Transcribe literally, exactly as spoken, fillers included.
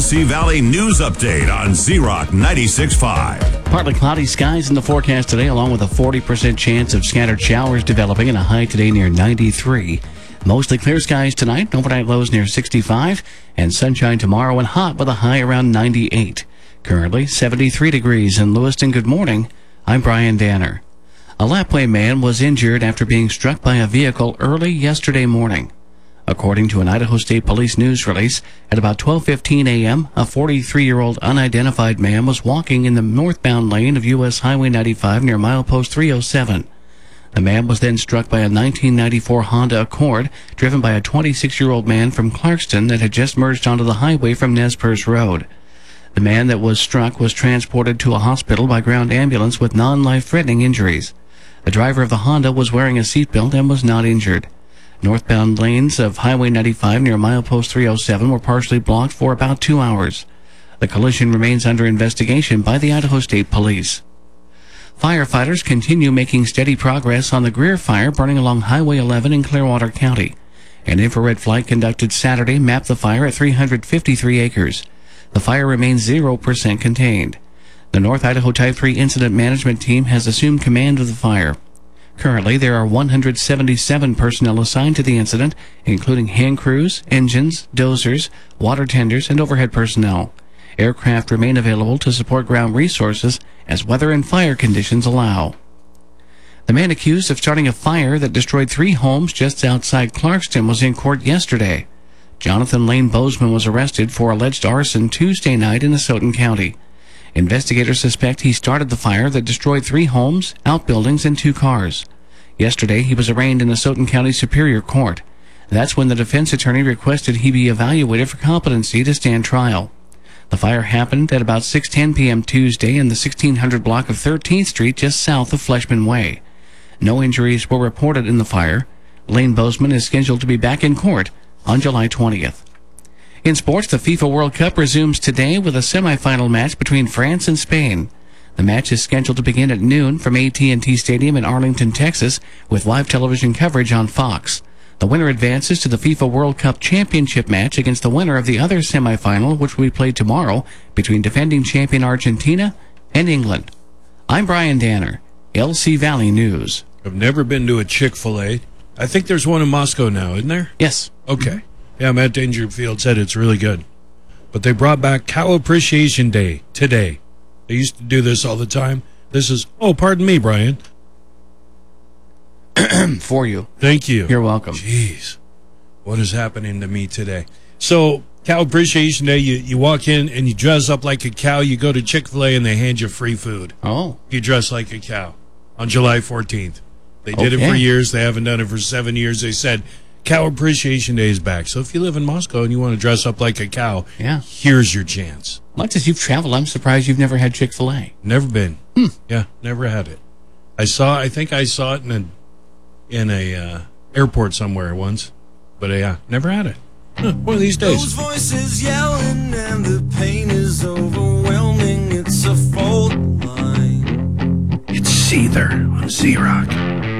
C Valley News Update on Z-Rock ninety-six point five. Partly cloudy skies in the forecast today, along with a forty percent chance of scattered showers developing, and a high today near ninety-three. Mostly clear skies tonight, overnight lows near sixty-five, and sunshine tomorrow and hot with a high around ninety-eight. Currently seventy-three degrees in Lewiston. Good morning. I'm Brian Danner. A Lapwai man was injured after being struck by a vehicle early yesterday morning. According to an Idaho State Police news release, at about twelve fifteen a.m., a forty-three-year-old unidentified man was walking in the northbound lane of U S Highway ninety-five near milepost three oh seven. The man was then struck by a nineteen ninety-four Honda Accord driven by a twenty-six-year-old man from Clarkston that had just merged onto the highway from Nez Perce Road. The man that was struck was transported to a hospital by ground ambulance with non-life-threatening injuries. The driver of the Honda was wearing a seatbelt and was not injured. Northbound lanes of Highway ninety-five near milepost three oh seven were partially blocked for about two hours. The collision remains under investigation by the Idaho State Police. Firefighters continue making steady progress on the Greer fire burning along Highway eleven in Clearwater County. An infrared flight conducted Saturday mapped the fire at three hundred fifty-three acres. The fire remains zero percent contained. The North Idaho Type three Incident Management Team has assumed command of the fire. Currently, there are one hundred seventy-seven personnel assigned to the incident, including hand crews, engines, dozers, water tenders, and overhead personnel. Aircraft remain available to support ground resources as weather and fire conditions allow. The man accused of starting a fire that destroyed three homes just outside Clarkston was in court yesterday. Jonathan Lane Bozeman was arrested for alleged arson Tuesday night in Asotin County. Investigators suspect he started the fire that destroyed three homes, outbuildings, and two cars. Yesterday, he was arraigned in the Asotin County Superior Court. That's when the defense attorney requested he be evaluated for competency to stand trial. The fire happened at about six ten p.m. Tuesday in the sixteen hundred block of thirteenth Street just south of Fleshman Way. No injuries were reported in the fire. Lane Bozeman is scheduled to be back in court on July twentieth. In sports, the FIFA World Cup resumes today with a semifinal match between France and Spain. The match is scheduled to begin at noon from A T and T Stadium in Arlington, Texas, with live television coverage on Fox. The winner advances to the FIFA World Cup championship match against the winner of the other semifinal, which will be played tomorrow between defending champion Argentina and England. I'm Brian Danner, L C Valley News. I've never been to a Chick-fil-A. I think there's one in Moscow now, isn't there? Yes. Okay. Yeah, Matt Dangerfield said it's really good. But they brought back Cow Appreciation Day today. They used to do this all the time. This is, oh, pardon me, Brian. For you. Thank you. You're welcome. Jeez, what is happening to me today? So, Cow Appreciation Day, you, you walk in and you dress up like a cow. You go to Chick-fil-A and they hand you free food. Oh. You dress like a cow on July fourteenth. They did Okay. it for years. They haven't done it for seven years. They said, Cow Appreciation Day is back. So if you live in Moscow and you want to dress up like a cow, yeah, here's your chance. Much as you've traveled, I'm surprised you've never had Chick-fil-A. Never been. Hmm. Yeah, never had it. I saw, I think I saw it in a, in a uh, airport somewhere once, but uh, yeah, never had it. Huh, one of these days. Those voices yelling and the pain is overwhelming. It's a fault line. It's Seether on Z-Rock.